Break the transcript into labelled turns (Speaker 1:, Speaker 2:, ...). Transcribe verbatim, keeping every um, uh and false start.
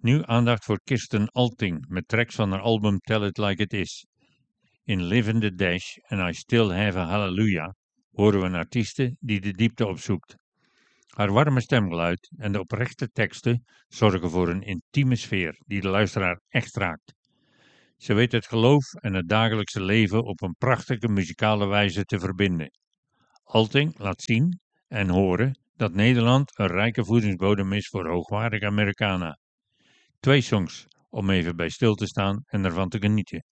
Speaker 1: Nu aandacht voor Kirsten Alting met tracks van haar album Tell It Like It Is. In Live in the Dash and I Still Have a Hallelujah horen we een artieste die de diepte opzoekt. Haar warme stemgeluid en de oprechte teksten zorgen voor een intieme sfeer die de luisteraar echt raakt. Ze weet het geloof en het dagelijkse leven op een prachtige muzikale wijze te verbinden. Alting laat zien en horen dat Nederland een rijke voedingsbodem is voor hoogwaardige Americana. Twee songs om even bij stil te staan en ervan te genieten.